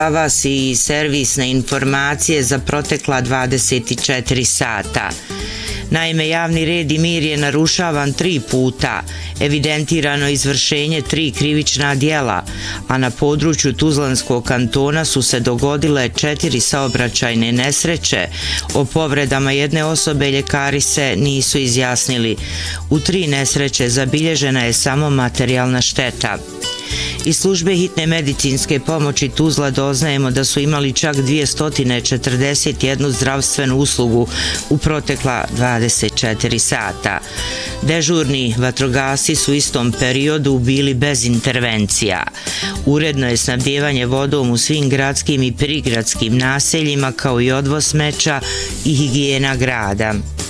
vas i servisne informacije za protekla 24 sata. Naime, javni red i mir je narušavan 3 puta, evidentirano izvršenje 3 krivična djela, a na području Tuzlanskog kantona su se dogodile 4 saobraćajne nesreće. O povredama jedne osobe ljekari se nisu izjasnili. U 3 nesreće zabilježena je samo materijalna šteta. Iz službe hitne medicinske pomoći Tuzla doznajemo da su imali čak 241 zdravstvenu uslugu u protekla 24 sata. Dežurni vatrogasci su u istom periodu bili bez intervencija. Uredno je snabdijevanje vodom u svim gradskim i prigradskim naseljima kao i odvoz smeća i higijena grada.